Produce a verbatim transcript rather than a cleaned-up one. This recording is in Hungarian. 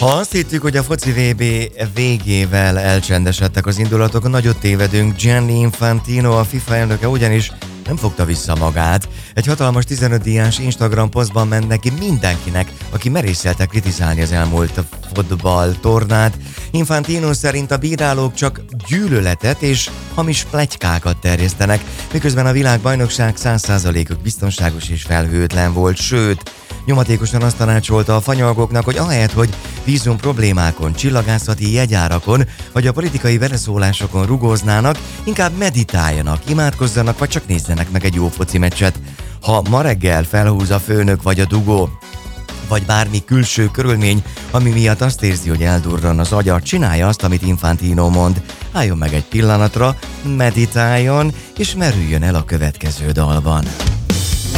Ha azt hittük, hogy a foci vé bé végével elcsendesedtek az indulatok, nagyot tévedünk. Gianni Infantino, a FIFA elnöke ugyanis nem fogta vissza magát. Egy hatalmas tizenöt díjás Instagram posztban ment neki mindenkinek, aki merészelte kritizálni az elmúlt fotball tornát. Infantino szerint a bírálók csak gyűlöletet és hamis pletykákat terjesztenek, miközben a világbajnokság száz százalékig biztonságos és felhőtlen volt, sőt, nyomatékosan azt tanácsolta a fanyalgóknak, hogy ahelyett, hogy vízum problémákon, csillagászati jegyárakon vagy a politikai beleszólásokon rugóznának, inkább meditáljanak, imádkozzanak vagy csak nézzenek meg egy jó foci meccset. Ha ma reggel felhúz a főnök vagy a dugó, vagy bármi külső körülmény, ami miatt azt érzi, hogy eldurran az agya, csinálja azt, amit Infantino mond. Álljon meg egy pillanatra, meditáljon, és merüljön el a következő dalban.